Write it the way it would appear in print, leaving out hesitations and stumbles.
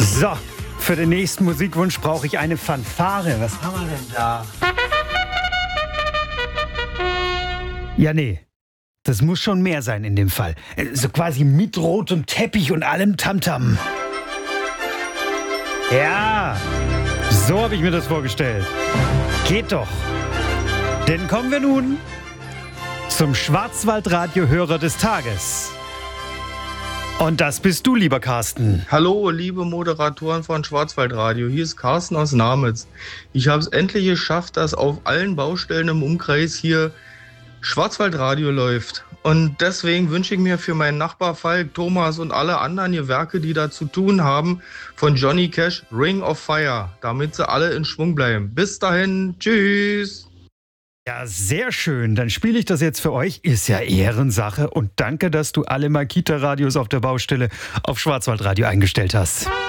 So, für den nächsten Musikwunsch brauche ich eine Fanfare. Was haben wir denn da? Ja, nee. Das muss schon mehr sein in dem Fall. So quasi mit rotem Teppich und allem Tamtam. Ja, so habe ich mir das vorgestellt. Geht doch. Denn kommen wir nun zum Schwarzwaldradio-Hörer des Tages. Und das bist du, lieber Carsten. Hallo, liebe Moderatoren von Schwarzwaldradio. Hier ist Carsten aus Namitz. Ich habe es endlich geschafft, dass auf allen Baustellen im Umkreis hier Schwarzwaldradio läuft. Und deswegen wünsche ich mir für meinen Nachbar Falk, Thomas und alle anderen Gewerke, die da zu tun haben, von Johnny Cash Ring of Fire, damit sie alle in Schwung bleiben. Bis dahin, tschüss. Ja, sehr schön. Dann spiele ich das jetzt für euch. Ist ja Ehrensache. Und danke, dass du alle Makita-Radios auf der Baustelle auf Schwarzwaldradio eingestellt hast.